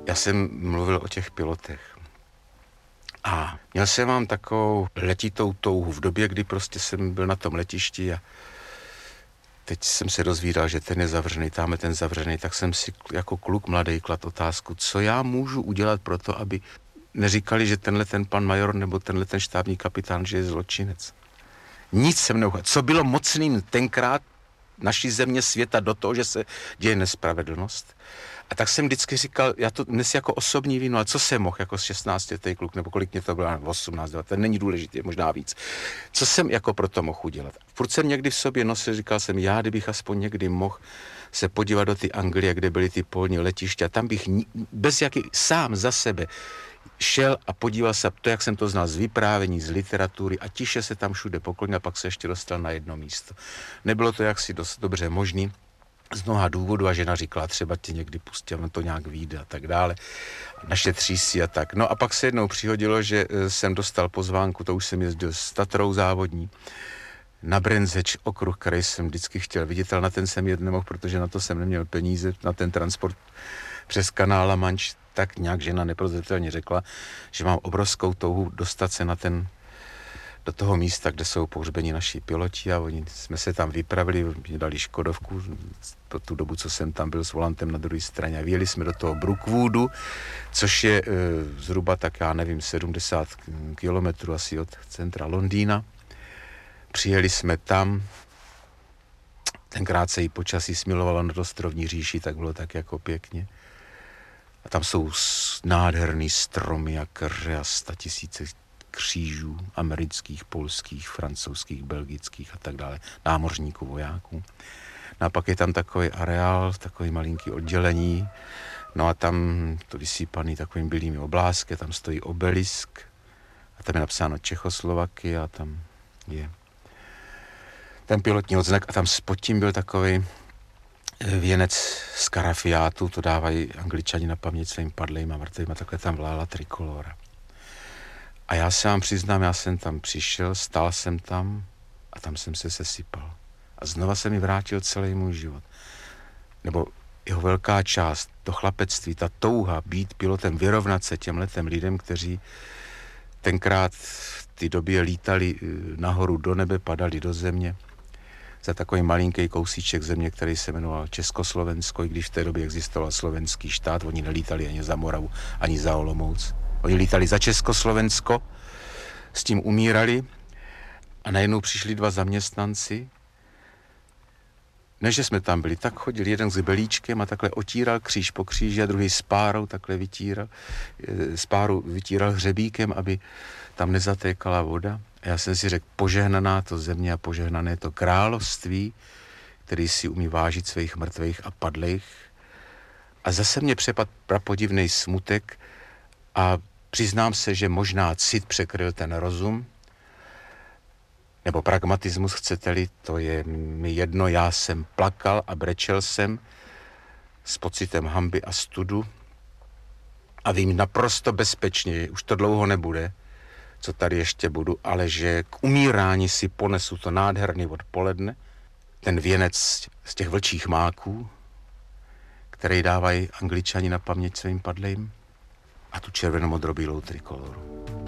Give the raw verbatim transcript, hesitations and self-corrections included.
Já jsem mluvil o těch pilotech. A měl jsem vám takovou letitou touhu v době, kdy prostě jsem byl na tom letišti a teď jsem se dozvídal, že ten je zavřený, tam je ten zavřený, tak jsem si jako kluk mladý klad otázku, co já můžu udělat pro to, aby neříkali, že tenhle ten pan major nebo tenhle ten štábní kapitán, že je zločinec. Nic jsem neuchal. Co bylo mocným tenkrát naší země světa do toho, že se děje nespravedlnost. A tak jsem vždycky říkal, já to dnes jako osobní víno, ale co jsem mohl jako šestnáctiletý kluk, nebo kolik mě to bylo, osmnáct, to není důležité, možná víc. Co jsem jako pro to mohl udělat? Furt jsem někdy v sobě nosil, říkal jsem, já kdybych aspoň někdy mohl se podívat do ty Anglie, kde byly ty polní letiště, a tam bych bez jaký, sám za sebe šel a podíval se to, jak jsem to znal z vyprávění, z literatury a tiše se tam všude poklonil a pak se ještě dostal na jedno místo. Nebylo to jaksi dost dobře možný z mnoha důvodů a žena říkala, třeba tě někdy pustí, on to nějak vyjde a tak dále. Našetří si a tak. No a pak se jednou přihodilo, že jsem dostal pozvánku, to už jsem jezdil s Tatrou závodní, na Brendzeč okruh, který jsem vždycky chtěl vidět, ale na ten jsem jet nemohl, protože na to jsem neměl peníze, na ten transport přes kanál La Manche. Tak nějak žena neprozřetelně řekla, že mám obrovskou touhu dostat se na ten, do toho místa, kde jsou pohřbeni naši piloti a oni jsme se tam vypravili, mě dali Škodovku, po tu dobu, co jsem tam byl s volantem na druhé straně a vyjeli jsme do toho Brookwoodu, což je e, zhruba tak, já nevím, sedmdesát kilometrů asi od centra Londýna. Přijeli jsme tam, tenkrát se jí počasí smilovalo nad ostrovní říši, tak bylo tak jako pěkně. A tam jsou nádherný stromy a keře a statisíce křížů amerických, polských, francouzských, belgických a tak dále, námořníků, vojáků. No a pak je tam takový areál, takový malinký oddělení, no a tam to vysypaný takovým bílými oblázky, tam stojí obelisk a tam je napsáno Čechoslovaky a tam je ten pilotní odznak a tam pod tím byl takový věnec z karafiátu, to dávají Angličani na paměť svým padlým a mrtvým a takhle tam vlála trikolora. A já se vám přiznám, já jsem tam přišel, stál jsem tam a tam jsem se sesypal. A znova se mi vrátil celý můj život. Nebo jeho velká část, to chlapectví, ta touha být pilotem, vyrovnat se těmhletem lidem, kteří tenkrát v té době lítali nahoru do nebe, padali do země za takový malinký kousíček země, který se jmenoval Československo, i když v té době existoval slovenský štát, oni nelítali ani za Moravu, ani za Olomouc. Oni lítali za Československo, s tím umírali a najednou přišli dva zaměstnanci. Než jsme tam byli, tak chodil jeden s belíčkem a takhle otíral kříž po kříži a druhý s párou takhle vytíral, s párou vytíral hřebíkem, aby tam nezatékala voda. A já jsem si řekl, požehnaná to země a požehnané to království, který si umí vážit svých mrtvých a padlých. A zase mě přepad prapodivnej smutek a přiznám se, že možná cit překryl ten rozum, nebo pragmatismus, chcete-li, to je mi jedno, já jsem plakal a brečel jsem s pocitem hanby a studu a vím naprosto bezpečně, už to dlouho nebude, co tady ještě budu, ale že k umírání si ponesu to nádherný odpoledne, ten věnec z těch vlčích máků, který dávají Angličani na paměť svým padlým, a tu červenomodrobílou trikoloru.